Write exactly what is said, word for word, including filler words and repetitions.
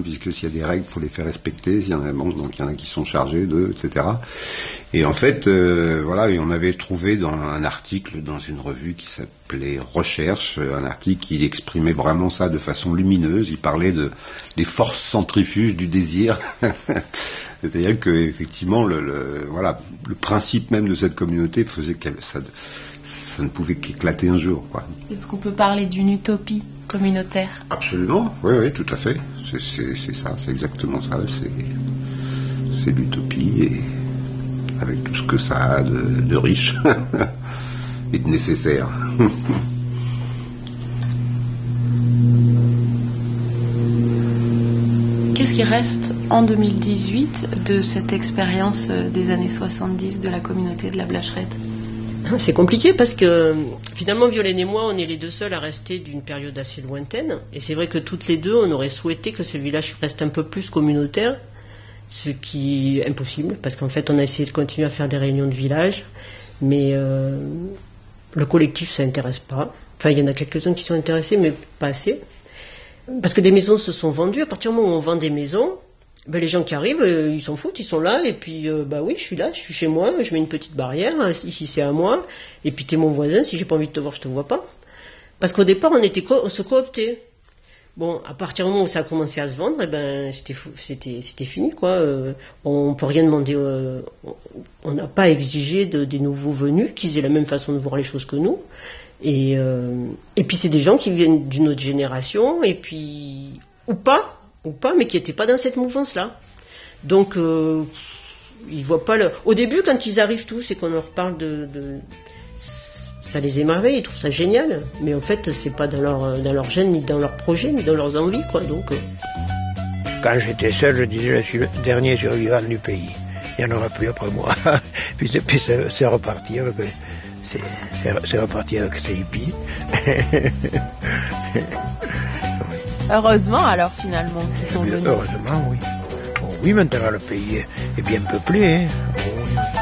puisque s'il y a des règles, il faut les faire respecter. Il y en a, bon, donc il y en a qui sont chargés d'eux, et cetera. Et en fait, euh, voilà, et on avait trouvé dans un article dans une revue qui s'appelait Recherche, un article qui exprimait vraiment ça de façon lumineuse. Il parlait de des forces centrifuges du désir. C'est-à-dire que effectivement, le, le, voilà, le principe même de cette communauté faisait que ça, ça ne pouvait qu'éclater un jour, quoi. Est-ce qu'on peut parler d'une utopie communautaire ? Absolument, oui, oui, tout à fait. C'est, c'est, c'est ça, c'est exactement ça. C'est, c'est l'utopie, et avec tout ce que ça a de, de riche et de nécessaire. Qu'est-ce qui reste en deux mille dix-huit de cette expérience des années soixante-dix de la communauté de la Blacherette ? C'est compliqué parce que finalement Violaine et moi on est les deux seuls à rester d'une période assez lointaine, et c'est vrai que toutes les deux on aurait souhaité que ce village reste un peu plus communautaire, ce qui est impossible parce qu'en fait on a essayé de continuer à faire des réunions de village, mais euh, le collectif ça intéresse pas. Enfin il y en a quelques-uns qui sont intéressés mais pas assez. Parce que des maisons se sont vendues. À partir du moment où on vend des maisons, ben les gens qui arrivent, euh, ils s'en foutent, ils sont là, et puis euh, bah oui, je suis là, je suis chez moi, je mets une petite barrière, ici c'est à moi, et puis t'es mon voisin, si j'ai pas envie de te voir, je te vois pas. Parce qu'au départ, on était co- on se cooptait. Bon, à partir du moment où ça a commencé à se vendre, eh ben c'était fou, c'était c'était fini quoi. Euh, on peut rien demander, euh, on n'a pas exigé de, des nouveaux venus qu'ils aient la même façon de voir les choses que nous. Et, euh, et puis c'est des gens qui viennent d'une autre génération, et puis ou pas, ou pas, mais qui n'étaient pas dans cette mouvance-là. Donc euh, ils voient pas le. Au début, quand ils arrivent tous et qu'on leur parle de, de, ça les émerveille, ils trouvent ça génial. Mais en fait, c'est pas dans leur dans leur gène, ni dans leur projet, ni dans leurs envies, quoi. Donc. Euh... Quand j'étais seul, je disais je suis le dernier survivant du pays. Il n'y en aura plus après moi. puis c'est, puis c'est, c'est reparti avec. C'est, c'est, c'est reparti avec ces hippies. Heureusement alors finalement qu'ils sont venus. Heureusement oui. Oh, oui, maintenant le pays est bien peuplé. Hein. Oh, oui.